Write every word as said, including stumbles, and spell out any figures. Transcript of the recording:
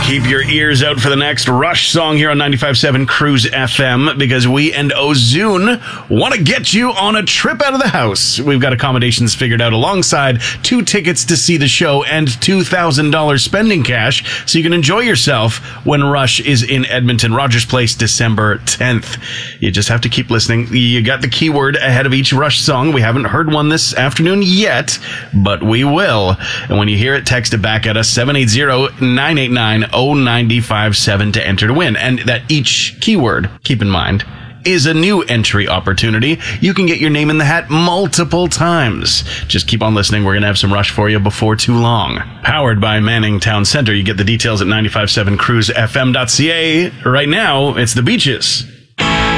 Keep your ears out for the next Rush song here on ninety-five point seven Cruise F M, because we and Ozune want to get you on a trip out of the house. We've got accommodations figured out alongside two tickets to see the show and two thousand dollars spending cash, so you can enjoy yourself when Rush is in Edmonton. Rogers Place, December tenth. You just have to keep listening. You got the keyword ahead of each Rush song. We haven't heard one this afternoon yet, but we will. And when you hear it, text it back at us, seven eight zero, nine eight nine, zero nine five seven to enter to win. And that each keyword, keep in mind, is a new entry opportunity. You can get your name in the hat multiple times. Just keep on listening. We're going to have some Rush for you before too long. Powered by Manning Town Center. You get the details at nine five seven cruise f m dot c a. Right now, it's the Beaches.